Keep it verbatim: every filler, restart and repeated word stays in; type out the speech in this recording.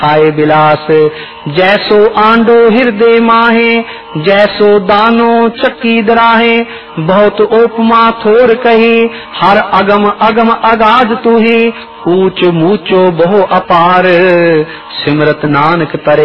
आए बिलास। जैसो आंडो हृदय माहे, जैसो दानो चक्की दराहे। बहुत उपमा थोर कही, हर अगम अगम अगाध तुही। ऊंच मूचो बहु अपार, सिमरत नानक तरे